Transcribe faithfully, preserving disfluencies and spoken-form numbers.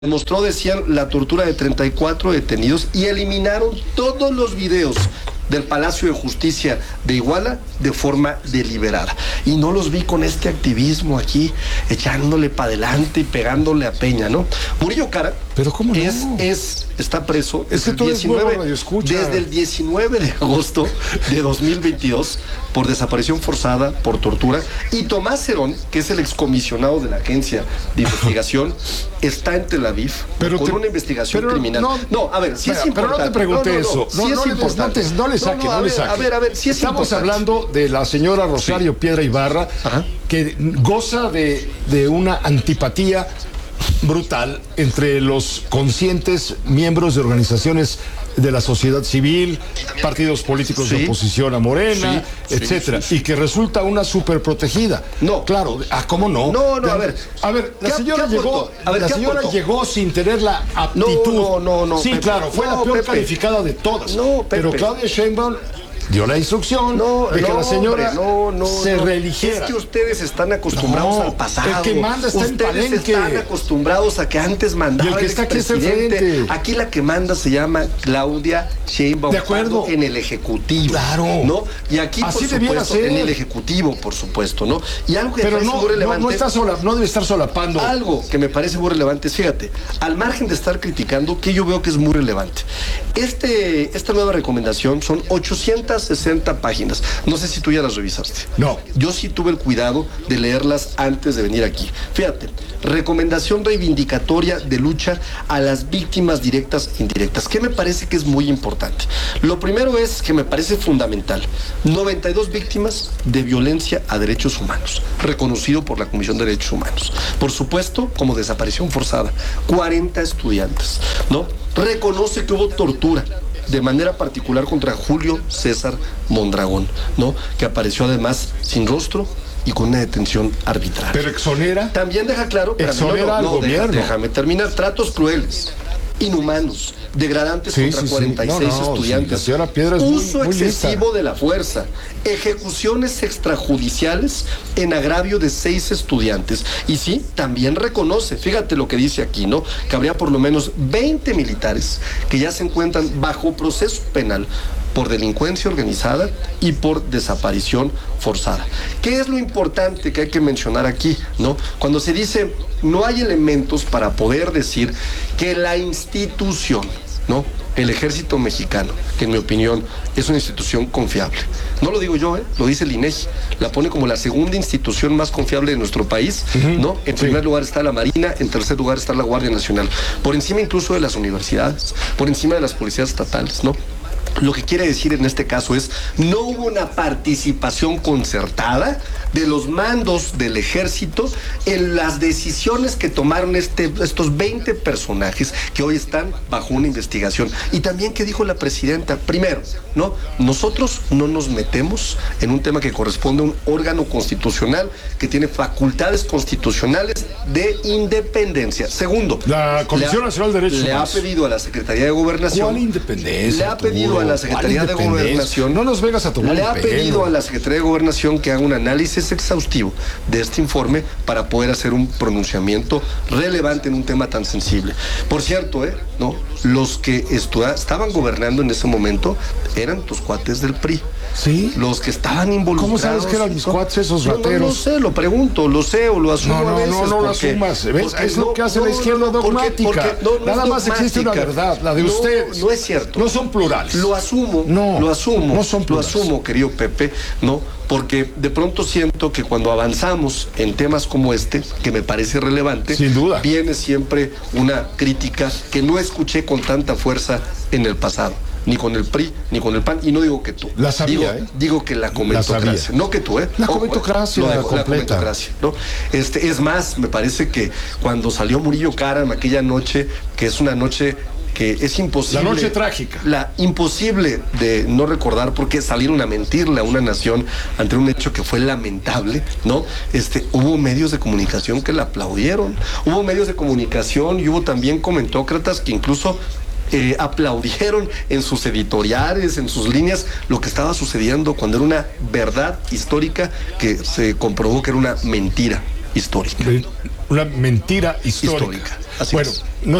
Demostró, decían, la tortura de treinta y cuatro detenidos y eliminaron todos los videos del Palacio de Justicia de Iguala de forma deliberada. Y no los vi con este activismo aquí, echándole para adelante y pegándole a Peña, ¿no? Murillo Karam, ¿pero cómo no? es, es, está preso es desde, que el diecinueve, desde el diecinueve de agosto de dos mil veintidós por desaparición forzada, por tortura. Y Tomás Herón, que es el excomisionado de la Agencia de Investigación, está en Tel Aviv pero con te, una investigación pero criminal. No, no, a ver, si espera, es importante. Pero no te pregunté no, no, no, eso. No, sí no, es no, importante. no, te, no le saque, no, no, no le ver, saque. A ver, a ver, si es Estamos importante. hablando de la señora Rosario sí. Piedra Ibarra, Ajá. que goza de, de una antipatía brutal entre los conscientes miembros de organizaciones de la sociedad civil, partidos políticos sí. de oposición a Morena, sí, etcétera, sí, sí, sí. y que resulta una súper protegida. No, claro, ah, ¿cómo no? No, no, a ver, a ver, la señora llegó, a ver, la señora aportó? llegó sin tener la aptitud. No, no, no, no sí, Pepe. claro, fue no, la peor Pepe. calificada de todas. No, Pepe. Pero Claudia Sheinbaum dio la instrucción no, de que no, la señora hombre, no, no, se no. reeligiera. Es que ustedes están acostumbrados no, al pasado. El que manda está ustedes en Palenque. están acostumbrados a que antes mandaba y el que está aquí es el frente. Aquí la que manda se llama Claudia Sheinbaum. De acuerdo. En el Ejecutivo. Claro. ¿No? Y aquí, así por debiera supuesto, ser. en el Ejecutivo, por supuesto, ¿no? Y algo que Pero me parece no, muy relevante. No, no, está sola, no debe estar solapando. Algo que me parece muy relevante es, fíjate, al margen de estar criticando, que yo veo que es muy relevante. Este, esta nueva recomendación son ochocientas sesenta páginas. No sé si tú ya las revisaste. No. Yo sí tuve el cuidado de leerlas antes de venir aquí. Fíjate, recomendación reivindicatoria de lucha a las víctimas directas e indirectas. ¿Qué me parece que es muy importante? Lo primero es que me parece fundamental. noventa y dos víctimas de violencia a derechos humanos, reconocido por la Comisión de Derechos Humanos. Por supuesto, como desaparición forzada. cuarenta estudiantes, ¿no? Reconoce que hubo tortura, de manera particular contra Julio César Mondragón, ¿no? Que apareció además sin rostro y con una detención arbitraria. Pero exonera. También deja claro que exonera no, no, al no, gobierno. Deja, déjame terminar. Tratos crueles, inhumanos, degradantes sí, contra sí, cuarenta y seis sí. no, no, estudiantes, sí, la Piedra es uso muy, muy excesivo lista. de la fuerza, ejecuciones extrajudiciales en agravio de seis estudiantes. Y sí, también reconoce, fíjate lo que dice aquí, ¿no? Que habría por lo menos veinte militares que ya se encuentran bajo proceso penal por delincuencia organizada y por desaparición forzada. ¿Qué es lo importante que hay que mencionar aquí, no? Cuando se dice no hay elementos para poder decir que la institución, ¿no? El Ejército Mexicano, que en mi opinión es una institución confiable. No lo digo yo, ¿eh? Lo dice el INEGI. La pone como la segunda institución más confiable de nuestro país, uh-huh. ¿no? En sí. primer lugar está la Marina, en tercer lugar está la Guardia Nacional. Por encima incluso de las universidades, por encima de las policías estatales, ¿no? Lo que quiere decir en este caso es, no hubo una participación concertada de los mandos del ejército en las decisiones que tomaron este, estos veinte personajes que hoy están bajo una investigación. Y también que dijo la presidenta, primero, ¿no? Nosotros no nos metemos en un tema que corresponde a un órgano constitucional que tiene facultades constitucionales de independencia. Segundo, la Comisión ha, Nacional de Derechos le Humanos. ha pedido a la Secretaría de Gobernación. ¿Cuál independencia? Le ha pedido a la Secretaría de Gobernación. No nos vengas a tomar Le ha el pelo. pedido a la Secretaría de Gobernación que haga un análisis exhaustivo de este informe para poder hacer un pronunciamiento relevante en un tema tan sensible. Por cierto, ¿eh? ¿No? Los que estudia, estaban gobernando en ese momento eran tus cuates del P R I. ¿Sí? Los que estaban involucrados. ¿Cómo sabes que eran mis cuates esos rateros? No, no, no sé, lo pregunto, lo sé o lo asumo no, no, a veces. No, no, no lo porque, asumas. ¿Ves? Es lo no, que hace no, la izquierda no, no, dogmática. Porque, porque no, no Nada es más dogmática. existe una verdad, la de no, ustedes. No es cierto. No son plurales. Lo asumo, no, lo asumo. No son plurales. Lo asumo, querido Pepe, ¿no? Porque de pronto siento que cuando avanzamos en temas como este, que me parece relevante, sin duda, viene siempre una crítica que no escuché con tanta fuerza en el pasado. Ni con el P R I, ni con el P A N, y no digo que tú. La sabía, digo, ¿eh? digo que la comentocracia. La no que tú, ¿eh? La comentocracia, oh, la, la completa. comentocracia, ¿no? Este, es más, me parece que cuando salió Murillo Karam aquella noche, que es una noche que es imposible. La noche trágica. La imposible de no recordar, porque salieron a mentirle a una nación ante un hecho que fue lamentable, ¿no? Este, hubo medios de comunicación que la aplaudieron, hubo medios de comunicación y hubo también comentócratas que incluso Eh, aplaudieron en sus editoriales, en sus líneas, lo que estaba sucediendo cuando era una verdad histórica que se comprobó que era una mentira. histórica. Una mentira histórica. Histórica. Así bueno, es. no